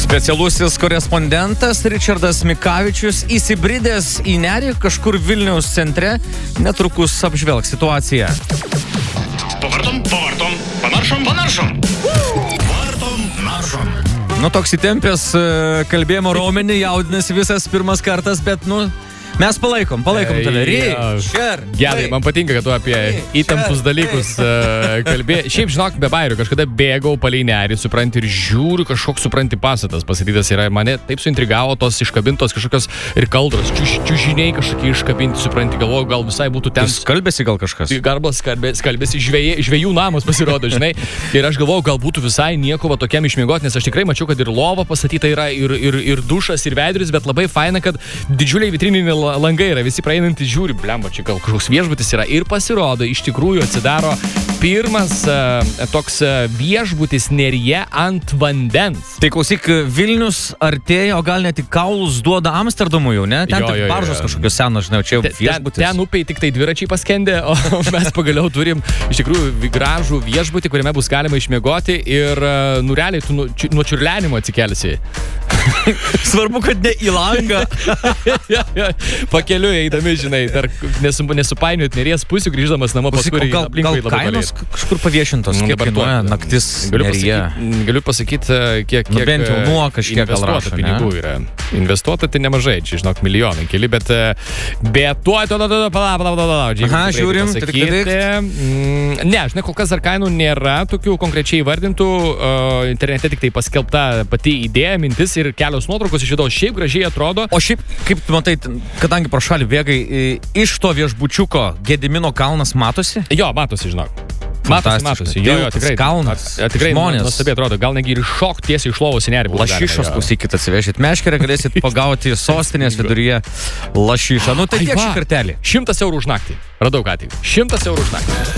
Specialusis korespondentas Ričardas Mikavičius įsibridęs į nerį kažkur Vilniaus centre netrukus apžvelgs situaciją. Pavartom, panaršom. Vartom, naršom. Nu, toks įtempęs kalbėjimo raumenį, jaudinasi visas pirmas kartas, bet, mes palaikom tave. Gerai, man patinka, kad tu apie įtemptus dalykus kalbėjai. Šiaip, žinok, be bairių, kažkada bėgau palei nerį, supranti, ir žiūriu, kažkoks, supranti, pastatas pastatytas yra. Mane taip suintrigavo tos iškabintos kažkokios ir kaldros, čiužiniai kažkokie iškabinti, supranti, galvoju, gal visai būtų ten. Skalbėsi gal kažkas? Garbas skalbėsi, žvejų namas pasirodo, žinai. Ir aš galvoju, gal būtų visai nieko va tokiam išmiegoti, nes aš tikrai mačiau, kad ir lova pastatyta yra, ir dušas, ir veidris, bet labai faina, kad didžiuliai vitrininiai langai yra, visi praeinantys žiūri, blemba, čia gal kažkoks viešbutis yra. Ir pasirodo, iš tikrųjų atsidaro pirmas toks viešbutis neryje ant vandens. Tai klausyk, Vilnius artėja, o gal net į kaulus duoda Amsterdamui jau, ne? Ten tik baržos kažkokios senos, žinau, čia viešbutis. Ten upiai tik tai dviračiai paskendė, o mes pagaliau turim iš tikrųjų gražų viešbutį, kuriame bus galima išmiegoti ir realiai tu nuo čiurlenimo atsikelsi. Svarbu, kad ne į langą. Pakeliu eidami, žinai, nesupainiot neries pusių, grįždamas namo paskui. Gal kainos kažkur paviešintos, kiek kainuoja naktis neryje? Galiu pasakyti, kiek bent jau nuo kažkiek gal rašo, pinigų yra. Investuota tai nemažai, čia, žinok, milijonai keli, bet žiūrim, ne, žinai, kol kas dar kainų nėra tokių konkrečiai įvardintų, internete tik tai paskelbta pati idėja, mintis ir kelios nuotraukos iš vidaus, šiaip gražiai atrodo. O šiaip, kaip tu matai, kadangi pro šalį bėgai, iš to viešbučiuko Gedimino kalnas matosi? Jo, matosi, žinok. Matosi. Jo, tikrai. Kalnas. Tikrai žmonės. Nuostabiai atrodo. Gal negi ir šok tiesiai iš lovos į nerį. Lašišos klausykit atsivešit. Meškerę galėsit pagauti sostinės viduryje lašišą. Tai tiek šį kartelį. 100 eurų už naktį. Radau ką tik. 100 eurų už naktį.